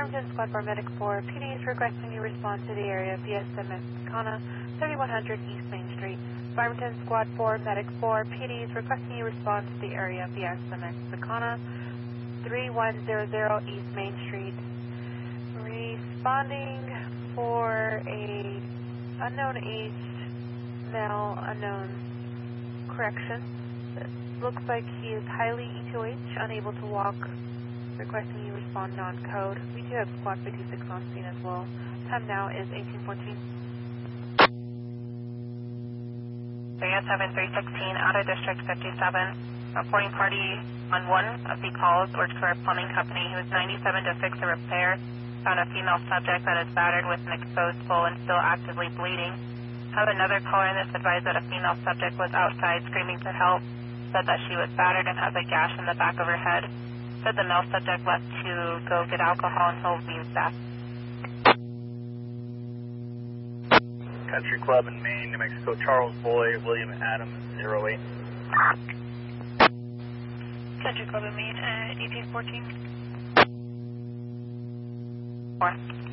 Farmington Squad Bar Medic 4, PD is requesting you respond to the area of VSMS Sakana, 3100 East Main Street. Farmington Squad 4 Medic 4, PD is requesting you respond to the area of VSMS Sakana, 3100 East Main Street. Responding for a unknown age, male, unknown correction. It looks like he is highly E2H, unable to walk, requesting you respond non-code. We do have Squad 56 on scene as well. Time now is 1814. Area 7316, out of District 57. Reporting party on one of the calls works for a plumbing company who is 97 to fix a repair. Found a female subject that is battered with an exposed bull and still actively bleeding. Have another caller in this advised that a female subject was outside screaming to help. Said that she was battered and has a gash in the back of her head. Said the male subject left to go get alcohol until being staffed. Country Club in Maine, New Mexico, Charles Boy, William Adams, 08. Country Club in Maine, 1814. 4.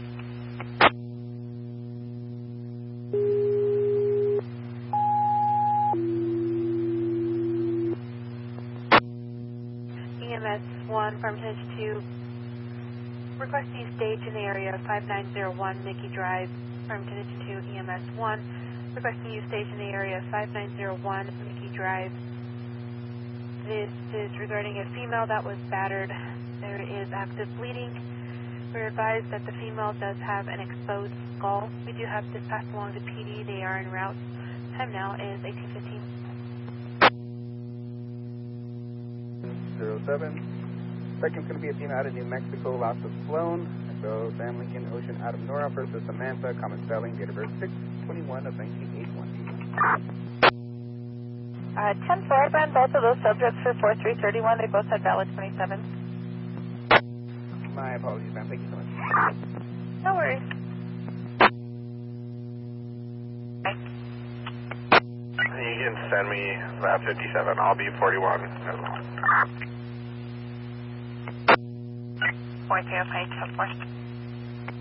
EMS 1, Farmington 2, request you stage in the area of 5901 Mickey Drive. Farmington 2, EMS 1, requesting you stage in the area of 5901 Mickey Drive. This is regarding a female that was battered. There is active bleeding. We're advised that the female does have an exposed skull. We do have this passed along to PD. They are en route. Time now is 1815. 07. Second's going to be a female out of New Mexico, loss of flown. So Sam Lincoln Ocean out of Nora, first is Samantha, common spelling, date of birth 6/21 of 1981. 10-4, Ben, both of those subjects for 4331, they both had valid 27. My apologies, ma'am. Thank you so much. No worries. You can send me that 57. I'll be 41 as well. 4305, 10-4.